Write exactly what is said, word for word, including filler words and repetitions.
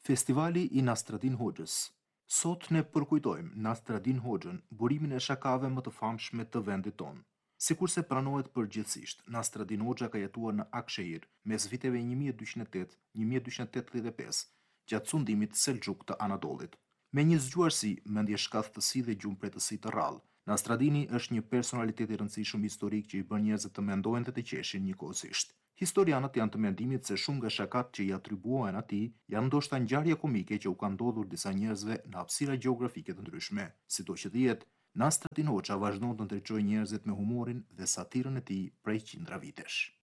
Festivali i Nastradin Hoxhës. Sot ne përkujtojmë Nastradin Hoxhën, burimin e shakave më të famshme të vendit tonë. Sikurse pranohet përgjithsisht, Nastradin Hoxha ka jetuar në Aksheir mes viteve një mijë e dyqind e tetë - një mijë e dyqind e tetëdhjetë e pesë, gjatë sundimit Selxhuk të Anadollit. Me një zgjuarsi, mendje shkathësi dhe gjumë pretësi të rrallë, Nastradini është një personalitet i rëndësishëm historik që i bën njerëzit të mendojnë dhe të qeshin njëkohësisht. Historianët janë të mendimit se shumë nga shakat që i atribuohen atij janë ndoshta ngjarje komike që u kanë ndodhur disa njerëzve në hapësira gjeografike të ndryshme. Sido që të jetë, Nastradin Hoxha vazhdon të ndriçojë njerëzit me humorin dhe satirën e tij prej qindra vitesh.